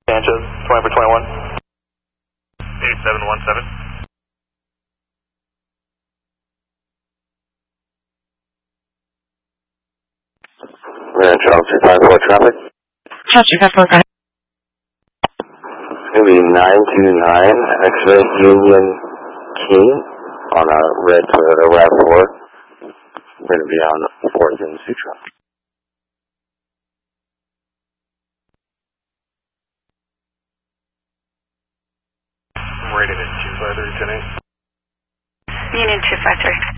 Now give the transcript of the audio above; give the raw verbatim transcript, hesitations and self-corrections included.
Sanchez, twenty for twenty-one. eight seven one seven. Uh, Charles two five four traffic. Charles two five four, go ahead. It's going to be nine two nine X-ray Union Key on a red Toyota RAV four. We're going to be on fourth and Sutra. I'm rated at two five three ten eight. Union two five three.